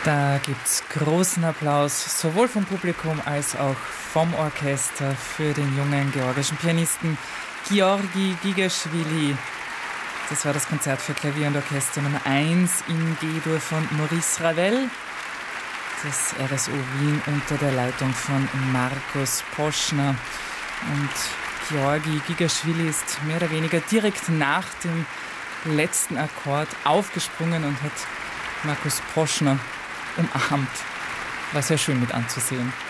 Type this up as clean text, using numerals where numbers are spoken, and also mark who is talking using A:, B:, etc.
A: Da gibt's großen Applaus, sowohl vom Publikum als auch vom Orchester für den jungen georgischen Pianisten Georgi Gigaschwili. Das war das Konzert für Klavier und Orchester Nummer 1 in G-Dur von Maurice Ravel. Das RSO Wien unter der Leitung von Markus Poschner. Und Georgi Gigaschwili ist mehr oder weniger direkt nach dem letzten Akkord aufgesprungen und hat Markus Poschner umarmt. War sehr schön mit anzusehen.